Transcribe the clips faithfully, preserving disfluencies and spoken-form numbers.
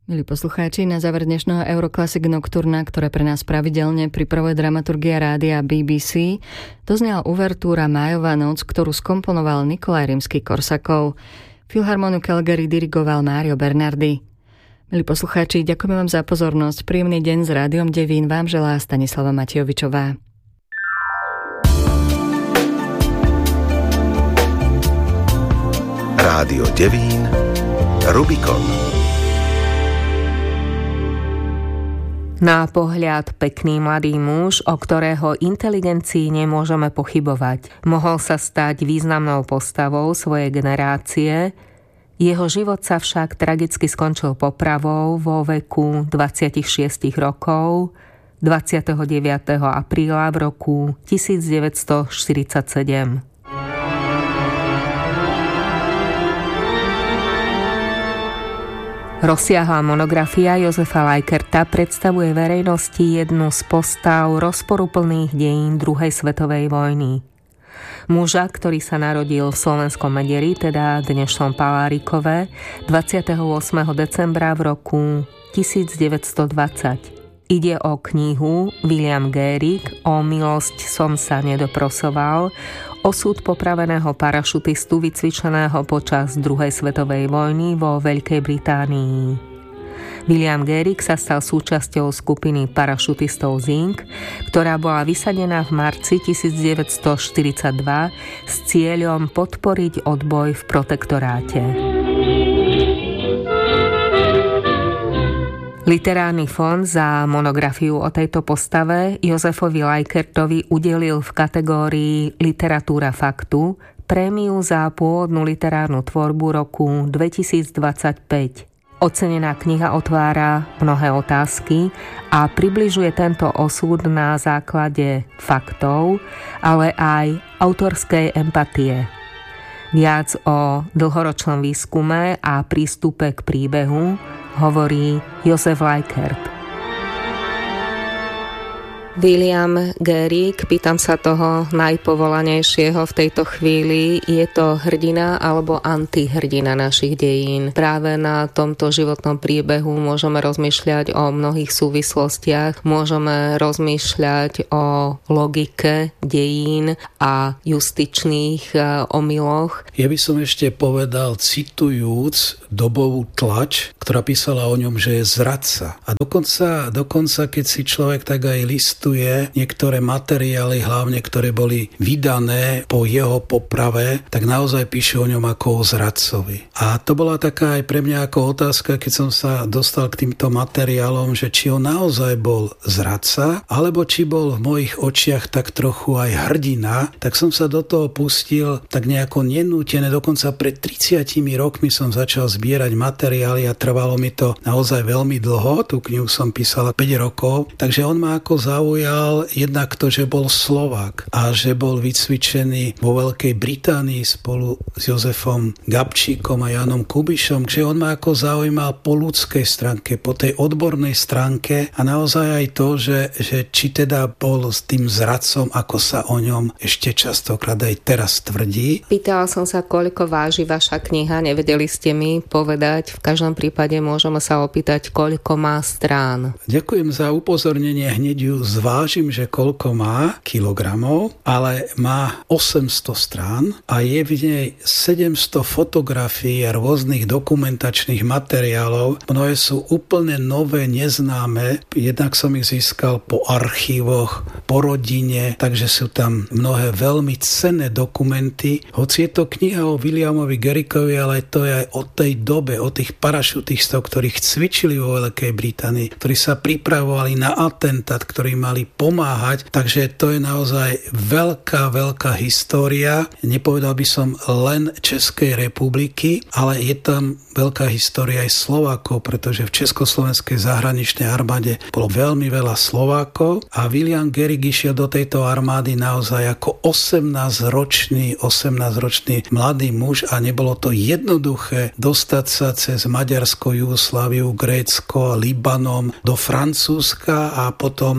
Milí poslucháči, na záver dnešného Euroclassic Nocturna, ktoré pre nás pravidelne pripravuje dramaturgia rádia bé bé cé, doznela uvertúra Májová noc, ktorú skomponoval Nikolaj Rimský-Korsakov. Filharmoniu Calgary dirigoval Mário Bernardi. Milí poslucháči, ďakujeme vám za pozornosť. Príjemný deň s Rádiom Devín vám želá Stanislava Matiovičová. Rádio Devín, Rubikon. Na pohľad pekný mladý muž, o ktorého inteligencii nemôžeme pochybovať. Mohol sa stať významnou postavou svojej generácie, jeho život sa však tragicky skončil popravou vo veku dvadsaťšesť rokov dvadsiateho deviateho apríla v roku devätnásťstoštyridsaťsedem. Rozsiahla monografia Jozefa Lajkerta predstavuje verejnosti jednu z postav rozporuplných dejín druhej svetovej vojny. Muža, ktorý sa narodil v slovenskom Mederi, teda dnešnom Palárikove, dvadsiateho ôsmeho decembra v roku devätnásťstodvadsať. Ide o knihu William Gehrig O milosť som sa nedoprosoval, osud popraveného parašutistu vycvičeného počas druhej svetovej vojny vo Veľkej Británii. William Gehrig sa stal súčasťou skupiny parašutistov Zing, ktorá bola vysadená v marci devätnásťstoštyridsaťdva s cieľom podporiť odboj v protektoráte. Literárny fond za monografiu o tejto postave Jozefovi Lajkertovi udelil v kategórii Literatúra faktu prémiu za pôvodnú literárnu tvorbu roku dvetisícdvadsaťpäť. Ocenená kniha otvára mnohé otázky a približuje tento osud na základe faktov, ale aj autorskej empatie. Viac o dlhoročnom výskume a prístupe k príbehu hovorí Jozef Lajkert. William Gehrig, pýtam sa toho najpovolanejšieho v tejto chvíli, je to hrdina alebo antihrdina našich dejín? Práve na tomto životnom príbehu môžeme rozmýšľať o mnohých súvislostiach, môžeme rozmýšľať o logike dejín a justičných omyloch. Ja by som ešte povedal, citujúc dobovú tlač, ktorá písala o ňom, že je zradca. A dokonca, dokonca keď si človek tak aj listuje niektoré materiály, hlavne ktoré boli vydané po jeho poprave, tak naozaj píše o ňom ako o zradcovi. A to bola taká aj pre mňa ako otázka, keď som sa dostal k týmto materiálom, že či on naozaj bol zradca, alebo či bol v mojich očiach tak trochu aj hrdina, tak som sa do toho pustil tak nejako nenútené. Dokonca pred tridsiatimi rokmi som začal zbierať materiály a trvalo mi to naozaj veľmi dlho. Tú knihu som písala päť rokov, takže on ma ako zaujal jednak to, že bol Slovák a že bol vycvičený vo Veľkej Británii spolu s Jozefom Gabčíkom a Jánom Kubišom, že on ma ako zaujímal po ľudskej stránke, po tej odbornej stránke a naozaj aj to, že, že či teda bol s tým zradcom, ako sa o ňom ešte častokrát aj teraz tvrdí. Pýtala som sa, koľko váži vaša kniha, nevedeli ste mi povedať, v každom prípade môžeme sa opýtať, koľko má strán. Ďakujem za upozornenie, hneď ju zvážim, že koľko má kilogramov, ale má osemsto strán a je v nej sedemsto fotografií a rôznych dokumentačných materiálov. Mnohé sú úplne nové, neznáme. Jednak som ich získal po archívoch, po rodine, takže sú tam mnohé veľmi cenné dokumenty. Hoci je to kniha o Williamovi Gehrigovi, ale to je aj o tej dobe, o tých parašutistov, ktorých cvičili vo Veľkej Británii, ktorí sa pripravovali na atentát, ktorí mali pomáhať. Takže to je naozaj veľká, veľká história. Nepovedal by som len Českej republiky, ale je tam veľká história aj Slovákov, pretože v Československej zahraničnej armáde bolo veľmi veľa Slovákov a William Gehrig išiel do tejto armády naozaj ako osemnásťročný, osemnásťročný mladý muž a nebolo to jednoduché dostať sa cez Maďarsko, Jugosláviu, Grécko, Libanon do Francúzska a potom, keď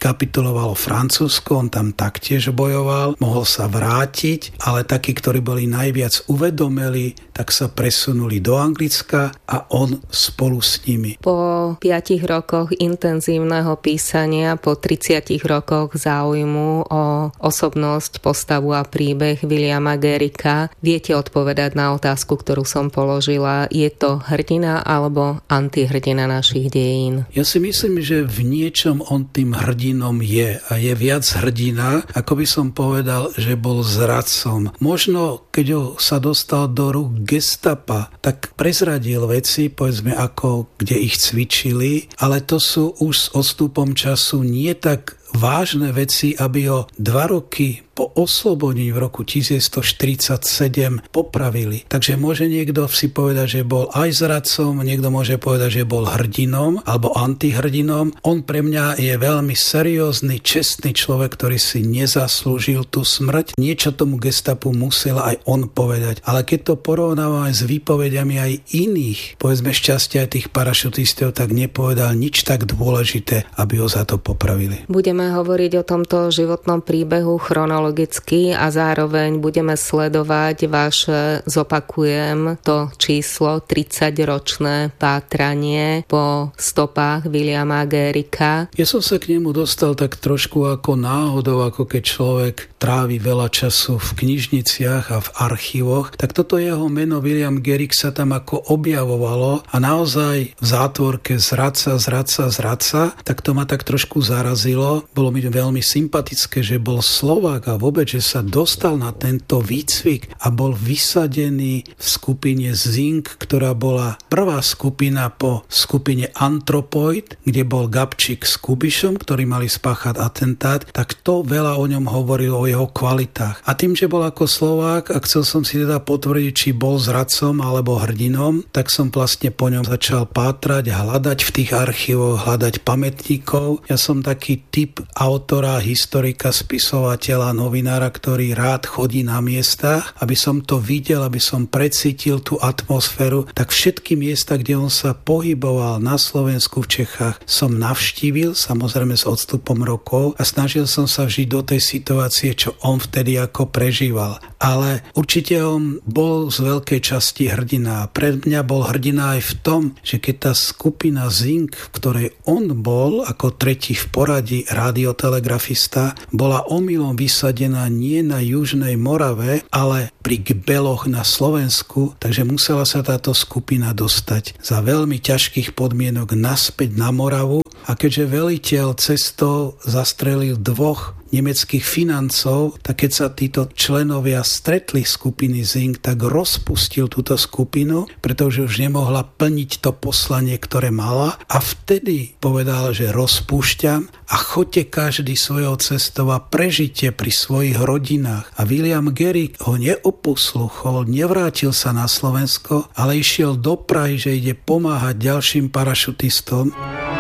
kapitulovalo Francúzsko, on tam taktiež bojoval, mohol sa vrátiť, ale takí, ktorí boli najviac uvedomeli, tak sa presunuli do Anglicka a on spolu s nimi. Po piatich rokoch intenzívneho písania, po tridsiatich rokoch záujmu o osobnosť, postavu a príbeh Williama Garricka, viete odpovedať na otázku, ktorú som položila. Je to hrdina alebo antihrdina našich dejín? Ja si myslím, že v niečom on tým hrdinom je a je viac hrdina, ako by som povedal, že bol zradcom. Možno, keď ho sa dostal do rúk gestapa, tak prezradil veci, povedzme, ako kde ich cvičili, ale to sú už s odstupom času nie tak vážne veci, aby ho dva roky po oslobodení v roku devätnásťstoštyridsaťsedem popravili. Takže môže niekto si povedať, že bol aj zradcom, niekto môže povedať, že bol hrdinom alebo antihrdinom. On pre mňa je veľmi seriózny, čestný človek, ktorý si nezaslúžil tú smrť. Niečo tomu gestapu musel aj on povedať. Ale keď to porovnávame s výpovediami aj iných, povedzme šťastia aj tých parašutistov, tak nepovedal nič tak dôležité, aby ho za to popravili. Budeme hovoriť o tomto životnom príbehu chronologicky a zároveň budeme sledovať vaše, zopakujem, to číslo tridsaťročné pátranie po stopách Williama Garricka. Ja som sa k nemu dostal tak trošku ako náhodou, ako keď človek trávi veľa času v knižniciach a v archívoch, tak toto jeho meno William Garrick sa tam ako objavovalo a naozaj v zátvorke zradca, zradca, zradca, tak to ma tak trošku zarazilo. Bolo mi veľmi sympatické, že bol Slovák a vôbec, že sa dostal na tento výcvik a bol vysadený v skupine Zinc, ktorá bola prvá skupina po skupine Anthropoid, kde bol Gabčík s Kubišom, ktorí mali spáchať atentát, tak to veľa o ňom hovorilo, o jeho kvalitách. A tým, že bol ako Slovák a chcel som si teda potvrdiť, či bol zradcom alebo hrdinom, tak som vlastne po ňom začal pátrať, hľadať v tých archívoch, hľadať pamätníkov. Ja som taký typ autora, historika, spisovateľa, novinára, ktorý rád chodí na miesta, aby som to videl, aby som precítil tú atmosféru, tak všetky miesta, kde on sa pohyboval na Slovensku, v Čechách, som navštívil, samozrejme s odstupom rokov a snažil som sa vžiť do tej situácie, čo on vtedy ako prežíval. Ale určite on bol z veľkej časti hrdina. Pre mňa bol hrdina aj v tom, že keď tá skupina Zinc, v ktorej on bol ako tretí v poradí radiotelegrafista, bola omylom vysadená nie na Južnej Morave, ale pri Gbeloch na Slovensku, takže musela sa táto skupina dostať za veľmi ťažkých podmienok naspäť na Moravu a keďže veliteľ cestou zastrelil dvoch nemeckých financov, tak keď sa títo členovia stretli skupiny Zinc, tak rozpustil túto skupinu, pretože už nemohla plniť to poslanie, ktoré mala a vtedy povedal, že rozpúšťam a choďte každý svojou cestou a prežite pri svojich rodinách. A William Garrick ho neoposluchol, nevrátil sa na Slovensko, ale išiel do Prahy, že ide pomáhať ďalším parašutistom.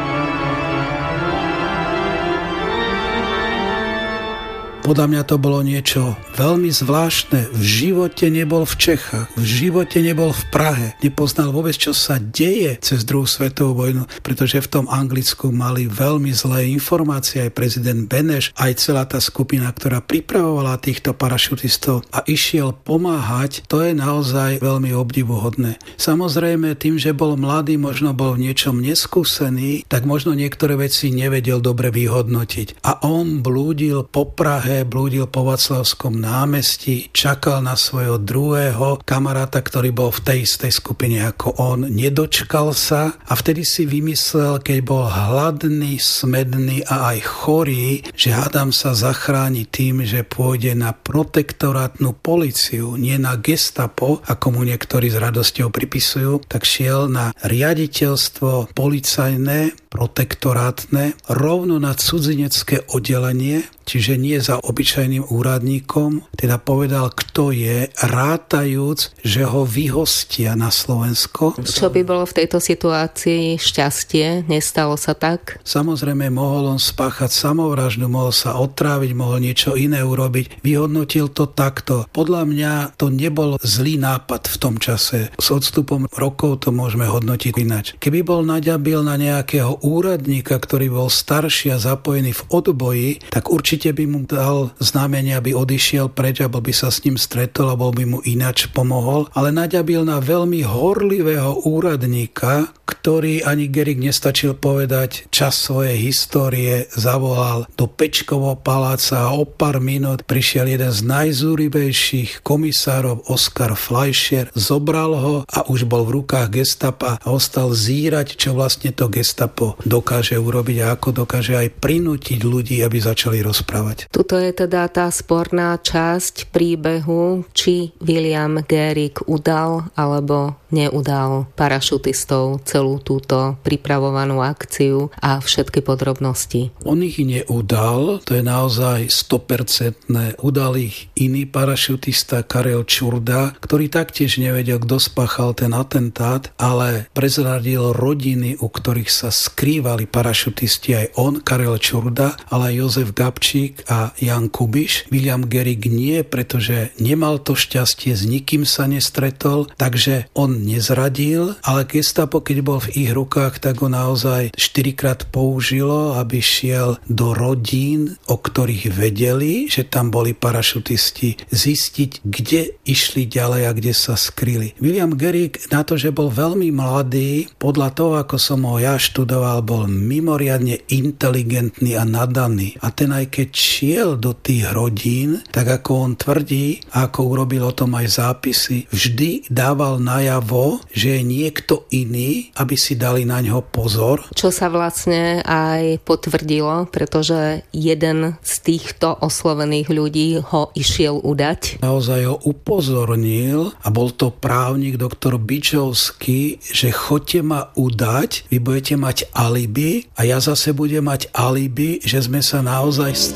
Podľa mňa to bolo niečo veľmi zvláštne. V živote nebol v Čechách, v živote nebol v Prahe. Nepoznal vôbec, čo sa deje cez druhú svetovú vojnu, pretože v tom Anglicku mali veľmi zlé informácie aj prezident Beneš, aj celá tá skupina, ktorá pripravovala týchto parašutistov a išiel pomáhať. To je naozaj veľmi obdivuhodné. Samozrejme, tým, že bol mladý, možno bol v niečom neskúsený, tak možno niektoré veci nevedel dobre vyhodnotiť. A on blúdil po Prahe, blúdil po Václavskom námestí, čakal na svojho druhého kamaráta, ktorý bol v tej istej skupine ako on, nedočkal sa a vtedy si vymyslel, keď bol hladný, smedný a aj chorý, že hádam sa zachráni tým, že pôjde na protektorátnu políciu, nie na gestapo, ako mu niektorí s radosťou pripisujú, tak šiel na riaditeľstvo policajné, protektorátne, rovno na cudzinecké oddelenie. čiže nie za obyčajným úradníkom, teda povedal, kto je, rátajúc, že ho vyhostia na Slovensko. Čo by bolo v tejto situácii šťastie? Nestalo sa tak? Samozrejme, mohol on spáchať samovraždu, mohol sa otráviť, mohol niečo iné urobiť. Vyhodnotil to takto. Podľa mňa to nebol zlý nápad v tom čase. S odstupom rokov to môžeme hodnotiť ináč. Keby bol naďabil na nejakého úradníka, ktorý bol starší a zapojený v odboji, tak určite by mu dal znamenie, aby odišiel preč, alebo by sa s ním stretol, alebo by mu ináč pomohol. Ale naďabil na veľmi horlivého úradníka, ktorý ani Gerig nestačil povedať čas svojej histórie, zavolal do Pečkovo paláca a o pár minút prišiel jeden z najzúrivejších komisárov Oskar Fleischer, zobral ho a už bol v rukách gestapa a ostal zírať, čo vlastne to gestapo dokáže urobiť a ako dokáže aj prinútiť ľudí, aby začali rozprávať. Tuto je teda tá sporná časť príbehu, či William Gerig udal alebo neudal parašutistov celú túto pripravovanú akciu a všetky podrobnosti. On ich neudal, to je naozaj sto percent. Udal ich iný parašutista Karel Čurda, ktorý taktiež nevedel, kto spáchal ten atentát, ale prezradil rodiny, u ktorých sa skrývali parašutisti, aj on, Karel Čurda, ale aj Jozef Gabčík a Jan Kubiš. William Gerig nie, pretože nemal to šťastie, s nikým sa nestretol, takže on nezradil, ale gestapo, keď bol v ich rukách, tak ho naozaj štyrikrát použilo, aby šiel do rodín, o ktorých vedeli, že tam boli parašutisti, zistiť, kde išli ďalej a kde sa skryli. William Gerig na to, že bol veľmi mladý, podľa toho, ako som ho ja študoval, bol mimoriadne inteligentný a nadaný. A ten aj keď šiel do tých rodín, tak ako on tvrdí, a ako urobil o tom aj zápisy, vždy dával najavo, že je niekto iný, aby si dali na ňo pozor. Čo sa vlastne aj potvrdilo, pretože jeden z týchto oslovených ľudí ho išiel udať. Naozaj ho upozornil a bol to právnik doktor Bičovský, že choďte ma udať, vy budete mať alibi a ja zase budem mať alibi, že sme sa naozaj